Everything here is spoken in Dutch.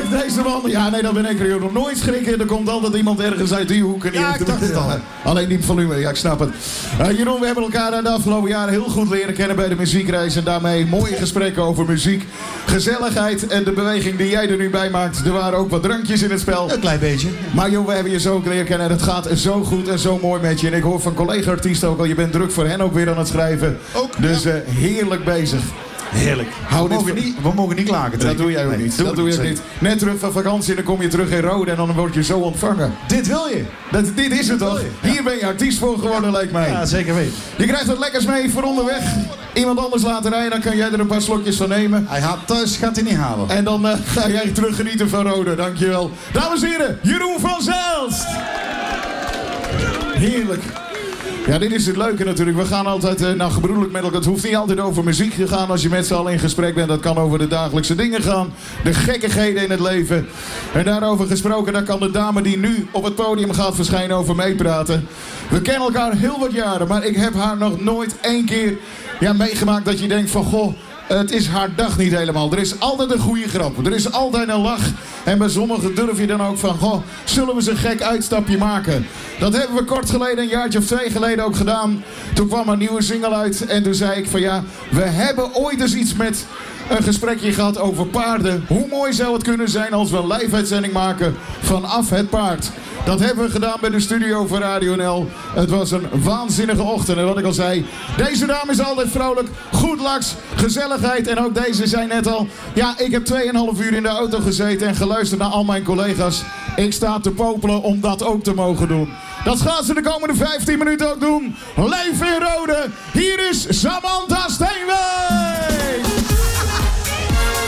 deze man. Ja, nee, dat ben ik er. Nog nooit schrikken. Er komt altijd iemand ergens uit die hoek. En die Ja, ik dacht het al. Alleen niet volume, ja, ik snap het. Jeroen, we hebben elkaar de afgelopen jaren heel goed leren kennen bij de muziekreis. En daarmee mooie gesprekken over muziek, gezelligheid en de beweging die jij er nu bij maakt. Er waren ook wat drankjes in het spel. Een klein beetje. Maar joh, we hebben je zo leren kennen en het gaat zo goed en zo mooi met je. En ik hoor van collega-artiesten ook al, je bent druk voor hen ook weer aan het schrijven. Ook, dus heerlijk bezig. Heerlijk. We mogen niet klagen. Dat doe jij ook niet. Dat doe je niet. Net terug van vakantie en dan kom je terug in Rode en dan word je zo ontvangen. Dit wil je. Dit is het toch? Hier ben je artiest voor geworden, lijkt mij. Ja, zeker weten. Je krijgt wat lekkers mee voor onderweg. Iemand anders laten rijden, dan kan jij er een paar slokjes van nemen. Hij gaat thuis, gaat hij niet halen. En dan ga jij terug genieten van Rode. Dankjewel. Dames en heren, Jeroen van Zelst. Heerlijk. Ja, dit is het leuke natuurlijk. We gaan altijd gebroedelijk met elkaar. Het hoeft niet altijd over muziek te gaan als je met z'n allen in gesprek bent. Dat kan over de dagelijkse dingen gaan. De gekkigheden in het leven. En daarover gesproken, daar kan de dame die nu op het podium gaat verschijnen over meepraten. We kennen elkaar heel wat jaren, maar ik heb haar nog nooit één keer meegemaakt dat je denkt van goh, het is haar dag niet helemaal. Er is altijd een goede grap. Er is altijd een lach. En bij sommigen durf je dan ook van, goh, zullen we eens een gek uitstapje maken? Dat hebben we kort geleden, een jaartje of 2 geleden ook gedaan. Toen kwam een nieuwe single uit. En toen zei ik van ja, we hebben ooit eens iets met een gesprekje gehad over paarden. Hoe mooi zou het kunnen zijn als we een live-uitzending maken vanaf het paard? Dat hebben we gedaan bij de studio van Radio NL. Het was een waanzinnige ochtend. En wat ik al zei, deze dame is altijd vrolijk, goed laks, gezelligheid. En ook deze zei net al, ja, ik heb 2,5 uur in de auto gezeten en geluisterd naar al mijn collega's. Ik sta te popelen om dat ook te mogen doen. Dat gaat ze de komende 15 minuten ook doen. Leef in Rode. Hier is Samantha Steenweg.